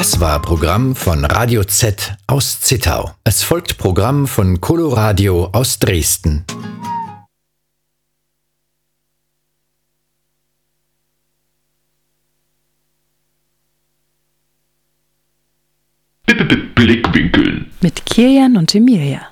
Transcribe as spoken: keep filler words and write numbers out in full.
Das war Programm von Radio Z aus Zittau. Es folgt Programm von Coloradio aus Dresden. Blickwinkel mit Kirjan und Emilia.